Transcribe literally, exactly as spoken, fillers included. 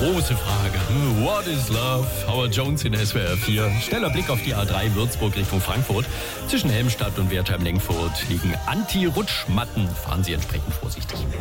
große Frage. Hm, What is love? Howard Jones in S W R vier. Schneller Blick auf die A drei Würzburg Richtung Frankfurt. Zwischen Helmstadt und Wertheim-Lengfurt liegen Anti-Rutschmatten. Fahren Sie entsprechend vorsichtig.